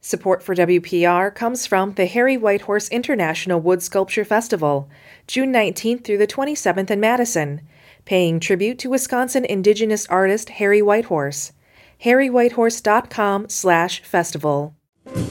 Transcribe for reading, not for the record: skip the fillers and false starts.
Support for WPR comes from the Harry Whitehorse International Wood Sculpture Festival, June 19th through the 27th in Madison, paying tribute to Wisconsin Indigenous artist Harry Whitehorse. harrywhitehorse.com/festival.